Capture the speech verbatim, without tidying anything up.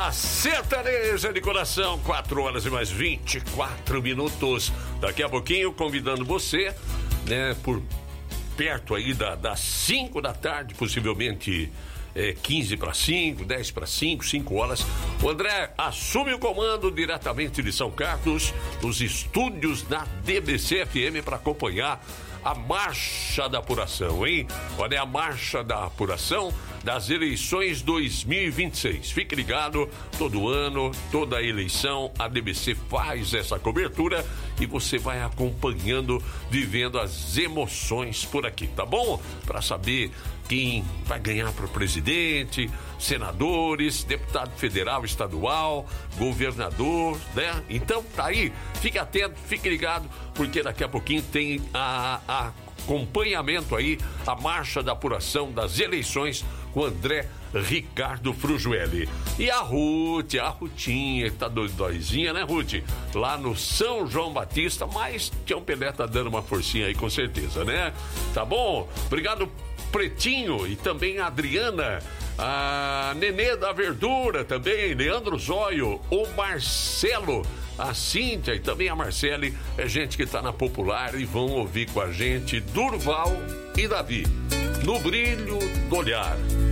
A sertaneja de coração, quatro horas e mais vinte e quatro minutos. Daqui a pouquinho, convidando você, né, por perto aí da, das cinco da tarde, possivelmente é, quinze para cinco, dez para cinco, cinco horas. O André assume o comando diretamente de São Carlos, nos estúdios da D B C F M, para acompanhar a marcha da apuração, hein? Olha, a marcha da apuração das eleições dois mil e vinte e seis. Fique ligado, todo ano, toda eleição, a D B C faz essa cobertura e você vai acompanhando, vivendo as emoções por aqui, tá bom? Para saber quem vai ganhar para o presidente, senadores, deputado federal, estadual, governador, né? Então tá aí, fique atento, fique ligado, porque daqui a pouquinho tem a, a acompanhamento aí, a marcha da apuração das eleições com André Ricardo Frujueli. E a Ruth, a Rutinha, que tá doidóizinha, né, Ruth? Lá no São João Batista, mas Tião Pelé tá dando uma forcinha aí, com certeza, né? Tá bom? Obrigado, Pretinho, e também a Adriana, a Nenê da Verdura também, Leandro Zóio, o Marcelo, a Cíntia e também a Marcele, é gente que tá na Popular e vão ouvir com a gente Durval e Davi, no brilho do olhar.